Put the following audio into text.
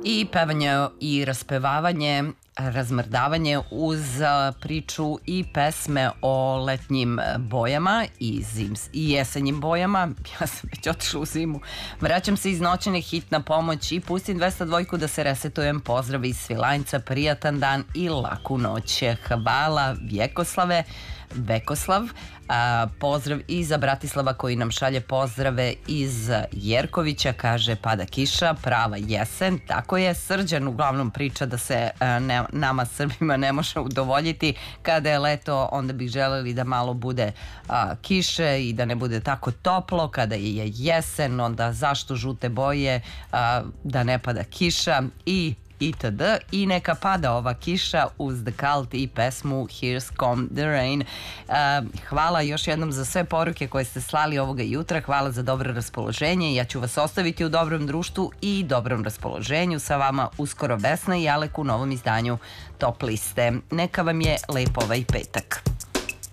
I pevanje i raspevavanje, razmrdavanje uz priču i pesme o letnjim bojama i jesenjim bojama. Ja sam već otišla u zimu. Vraćam se iz noćne, hitna pomoć i pustim 202 da se resetujem. Pozdrav iz Svilajnca, prijatan dan i laku noć. Hvala Vekoslav. Pozdrav i za Bratislava koji nam šalje pozdrave iz Jerkovića, kaže pada kiša, prava jesen, tako je. Srđan uglavnom priča da se nama Srbima ne može udovoljiti kada je leto, onda bih želeli da malo bude kiše i da ne bude tako toplo. Kada je jesen, onda zašto žute boje, da ne pada kiša itd. I neka pada ova kiša uz The Cult i pesmu Here's Come the Rain. Hvala još jednom za sve poruke koje ste slali ovoga jutra. Hvala za dobro raspoloženje. Ja ću vas ostaviti u dobrom društvu i dobrom raspoloženju. Sa vama uskoro Vesna i Alek u novom izdanju Top liste. Neka vam je lep ovaj petak.